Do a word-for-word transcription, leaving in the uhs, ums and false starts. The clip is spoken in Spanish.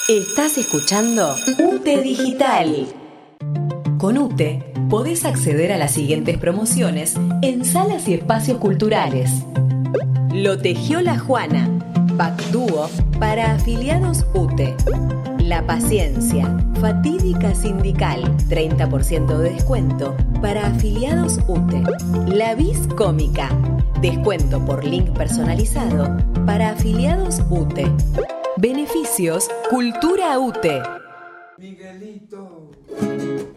Estás escuchando UTE Digital. Con UTE podés acceder a las siguientes promociones en salas y espacios culturales. Lo tejió la Juana, Pack Dúo para afiliados UTE. La Paciencia, fatídica sindical, treinta por ciento de descuento para afiliados UTE. La Vis Cómica, descuento por link personalizado para afiliados UTE. Beneficios Cultura UTE. Miguelito.